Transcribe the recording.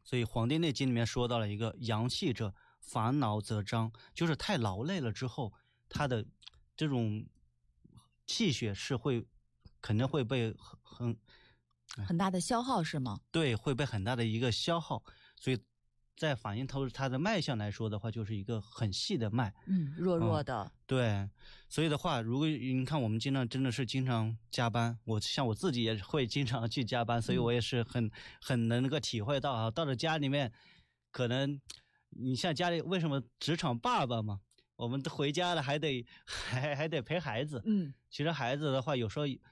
所以《黄帝内经》里面说到了一个阳气者，烦恼则张，就是太劳累了之后，他的这种气血是肯定会被很大的消耗是吗？ 对，会被很大的一个消耗，所以在反映它的脉象来说的话，就是一个很细的脉， 弱弱的， 对，所以的话，如果你看我们真的是经常加班，像我自己也会经常去加班，所以我也是很能够体会到啊，到了家里面，可能你像家里为什么职场爸爸嘛，我们回家了还得陪孩子，其实孩子的话有时候